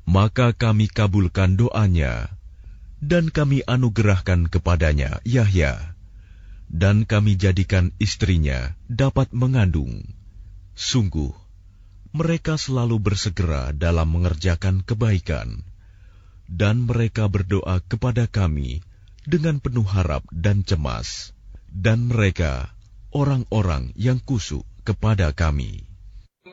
Maka kami kabulkan doanya, dan kami anugerahkan kepadanya Yahya, dan kami jadikan istrinya dapat mengandung. Sungguh, mereka selalu bersegera dalam mengerjakan kebaikan, dan mereka berdoa kepada kami dengan penuh harap dan cemas, dan mereka orang-orang yang kusuk kepada kami.